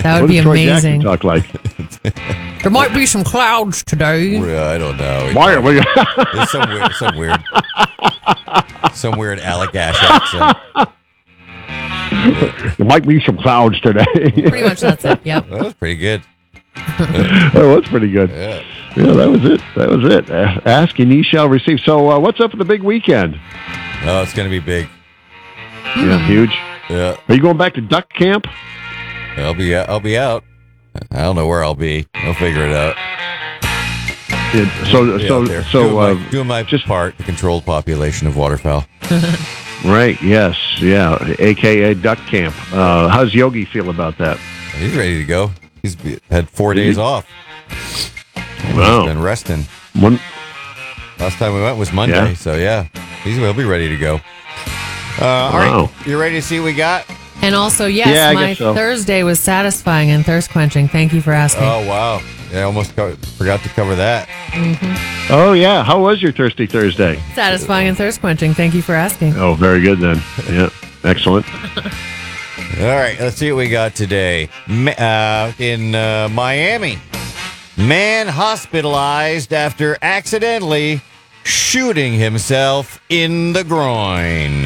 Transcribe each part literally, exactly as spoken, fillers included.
That would what be does Troy amazing. Jackson talk like? There might be some clouds today. I don't know. Why are we? There's some weird, some weird, some weird Allagash accent. There might be some clouds today. Pretty much that's it. Yep. That was pretty good. That was pretty good. Yeah. Yeah, that was it. That was it. Uh, ask and ye shall receive. So, uh, what's up for the big weekend? Oh, it's going to be big. Yeah, huge. Yeah. Are you going back to duck camp? I'll be out. I'll be out. I don't know where I'll be. I'll figure it out. It, so, Be so, out there. so, doing uh, my, doing my just part to control the population of waterfowl. right. Yes. Yeah. A K A duck camp. Uh, how's Yogi feel about that? He's ready to go. He's be- had four days off. Wow. He's been resting. One. Last time we went was Monday, Yeah. so yeah, he's he'll be ready to go. Uh, all Wow. right, you ready to see what we got? And also, yes, Yeah, I my guess so. Thursday was satisfying and thirst quenching. Thank you for asking. Oh wow, yeah, I almost co- forgot to cover that. Oh yeah. How was your Thirsty Thursday? Satisfying and thirst quenching. Thank you for asking. Oh, very good then. Yeah. Excellent. All right, let's see what we got today. Ma- uh, in uh, Miami, man hospitalized after accidentally shooting himself in the groin.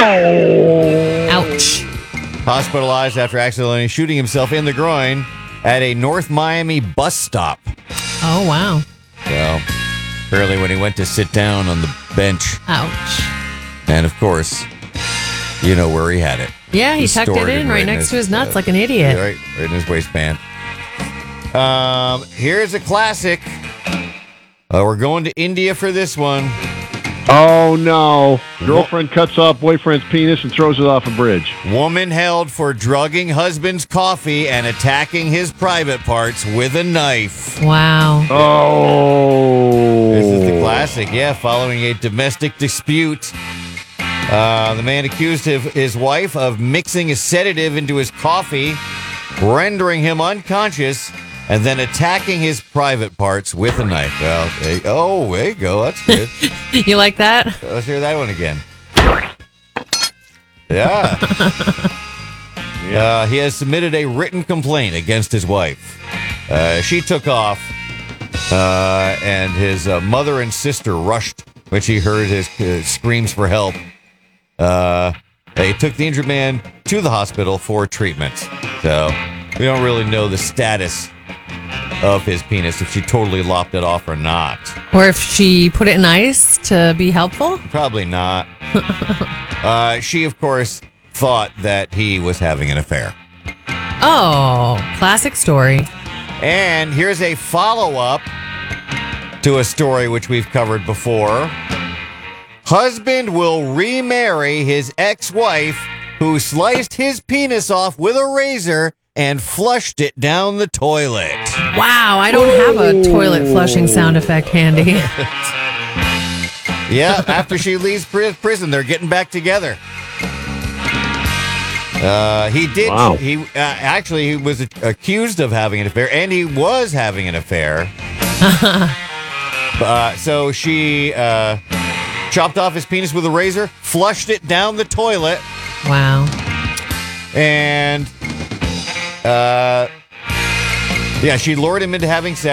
Ouch. Hospitalized after accidentally shooting himself in the groin at a North Miami bus stop. Oh, wow. Well, apparently when he went to sit down on the bench, Ouch. and of course, you know where he had it. Yeah, he Just tucked it stored in right next to his nuts uh, like an idiot. Right, right in his waistband. Um, here's a classic. Uh, we're going to India for this one. Oh no. Girlfriend cuts off boyfriend's penis and throws it off a bridge. Woman held for drugging husband's coffee and attacking his private parts with a knife. Wow. Oh. This is the classic, yeah. Following a domestic dispute, uh, the man accused his, his wife of mixing a sedative into his coffee, rendering him unconscious, and then attacking his private parts with a knife. Well, there, oh, there you go. That's good. You like that? Let's hear that one again. Yeah. Uh, he has submitted a written complaint against his wife. Uh, she took off, uh, and his uh, mother and sister rushed when she heard his uh, screams for help. Uh, they took the injured man to the hospital for treatment. So we don't really know the status of his penis, if she totally lopped it off or not. Or if she put it in ice to be helpful? Probably not. uh, she, of course, thought that he was having an affair. Oh, classic story. And here's a follow-up to a story which we've covered before. Husband will remarry his ex-wife who sliced his penis off with a razor and flushed it down the toilet. Wow, I don't have a toilet flushing sound effect handy. Yeah, after she leaves pri- prison, they're getting back together. Uh, he did. Wow. He uh, actually he was accused of having an affair, and he was having an affair. uh, so she uh, chopped off his penis with a razor, flushed it down the toilet, Wow. and uh, yeah, she lured him into having sex.